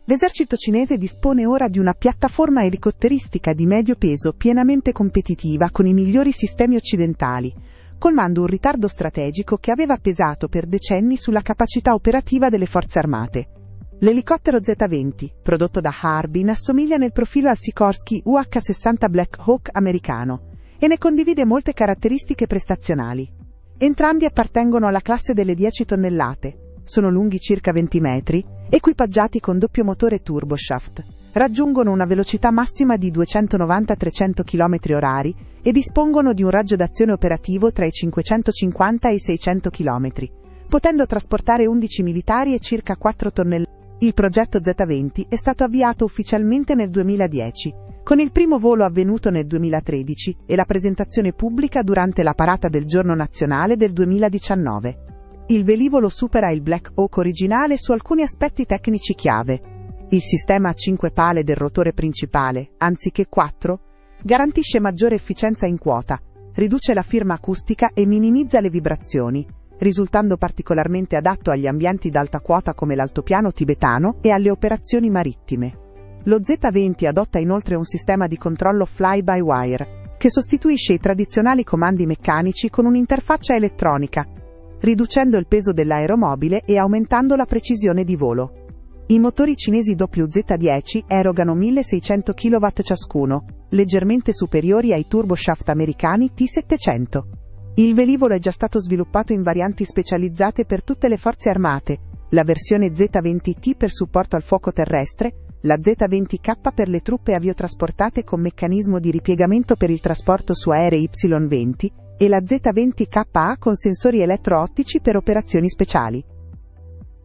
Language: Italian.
L'esercito cinese dispone ora di una piattaforma elicotteristica di medio peso pienamente competitiva con i migliori sistemi occidentali, colmando un ritardo strategico che aveva pesato per decenni sulla capacità operativa delle forze armate. L'elicottero Z-20, prodotto da Harbin, assomiglia nel profilo al Sikorsky UH-60 Black Hawk americano e ne condivide molte caratteristiche prestazionali. Entrambi appartengono alla classe delle 10 tonnellate, sono lunghi circa 20 metri, equipaggiati con doppio motore turboshaft, raggiungono una velocità massima di 290-300 km/h e dispongono di un raggio d'azione operativo tra i 550 e i 600 km, potendo trasportare 11 militari e circa 4 tonnellate. Il progetto Z-20 è stato avviato ufficialmente nel 2010, con il primo volo avvenuto nel 2013 e la presentazione pubblica durante la parata del Giorno Nazionale del 2019. Il velivolo supera il Black Hawk originale su alcuni aspetti tecnici chiave. Il sistema a 5 pale del rotore principale, anziché 4, garantisce maggiore efficienza in quota, riduce la firma acustica e minimizza le vibrazioni, risultando particolarmente adatto agli ambienti ad alta quota come l'altopiano tibetano e alle operazioni marittime. Lo Z-20 adotta inoltre un sistema di controllo fly-by-wire, che sostituisce i tradizionali comandi meccanici con un'interfaccia elettronica, riducendo il peso dell'aeromobile e aumentando la precisione di volo. I motori cinesi WZ-10 erogano 1600 kW ciascuno, leggermente superiori ai turboshaft americani T-700. Il velivolo è già stato sviluppato in varianti specializzate per tutte le forze armate, la versione Z-20T per supporto al fuoco terrestre, la Z-20K per le truppe aviotrasportate con meccanismo di ripiegamento per il trasporto su aerei Y-20, e la Z-20KA con sensori elettro-ottici per operazioni speciali.